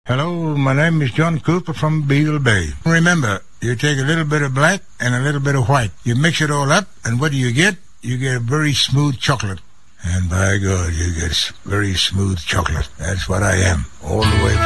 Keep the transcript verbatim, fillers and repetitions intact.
Hello, my name is John Cooper from Beagle Bay. Remember, you take a little bit of black and a little bit of white. You mix it all up, and what do you get? You get a very smooth chocolate. And by God, you get very smooth chocolate. That's what I am, all the way.